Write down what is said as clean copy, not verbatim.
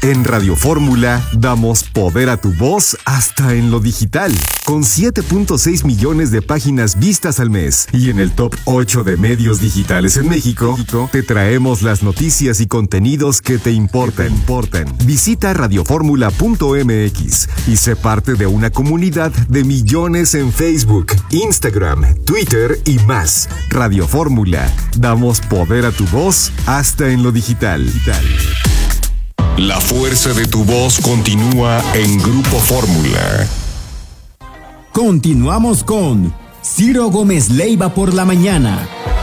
En Radio Fórmula damos poder a tu voz hasta en lo digital, con 7.6 millones de páginas vistas al mes. Y en el top 8 de medios digitales en México, te traemos las noticias y contenidos que te importan. Visita radioformula.mx y sé parte de una comunidad de millones en Facebook, Instagram, Twitter y más. Radio Fórmula, damos poder a tu voz hasta en lo digital. La fuerza de tu voz continúa en Grupo Fórmula. Continuamos con Ciro Gómez Leiva por la mañana.